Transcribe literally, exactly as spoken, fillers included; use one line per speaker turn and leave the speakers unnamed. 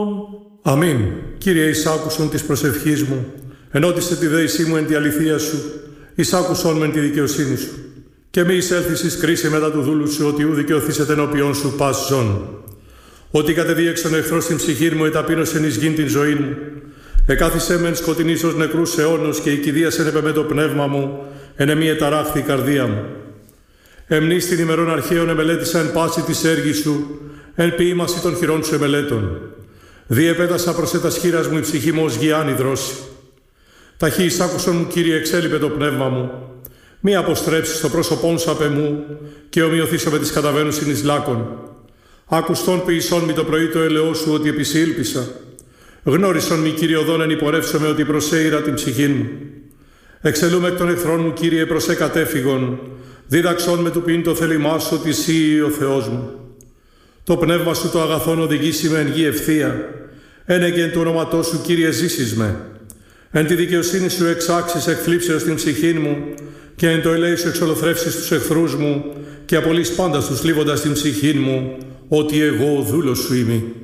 Αμήν. Κύριε, εισάκουσον της προσευχής μου, ενώτισε τη δέησή μου εν τη αληθεία σου, εισάκουσον με εν τη δικαιοσύνη σου. Και μη εισέλθεις εις κρίση μετά του δούλου σου, ότι ου δικαιωθήσετε ενώπιον σου πας ζών. Ότι κατεδίεξον εχθρός στην ψυχή μου, εταπείνωσεν εις γην την ζωή μου. Εκάθισε μεν σκοτεινής ως νεκρούς αιώνος και οικηδίασεν επ' με το πνεύμα μου, εν εμή εταράχθη η καρδία μου. Εμνείς την ημερών αρχαίων εμελέτησα εν πάση της έργης σου, εν ποίημαση των χειρών σου εμελέτων. Διεπέτασα προς ετας χείρας μου η ψυχή μου ως γιάννη δρόση. Ταχύ εισάκουσον μου, Κύριε, εξέλιπε το πνεύμα μου. Μη αποστρέψεις το πρόσωπόν σου απ' εμού και ομοιωθήσω με τις καταβαίνουσιν εις λάκων. Άκουστον ποιησόν μη το πρωί το έλεό σου ότι επισήλπισα. Γνώρισον μη, Κύριε, οδόν εν υπορεύσομαι ότι προσέειρα την ψυχή μου. Εξελούμε εκ των εχθρών μου, Κύριε, προς εκατέφυγον. Δίδαξον με του ποιήν το θέλημά σου ότι εσύ ο Θεός μου. Το πνεύμα σου το αγαθόν οδηγήσει με εν γη ευθεία. Ένεγεν του ονόματός σου, Κύριε, ζήσεις με. Εν τη δικαιοσύνη σου εξάξεις εκθλίψεως την ψυχή μου και εν το ελέη σου εξολοθρεύσεις τους εχθρούς μου και απολύς πάντα τους λίβοντας την ψυχή μου ότι εγώ ο δούλος σου είμαι.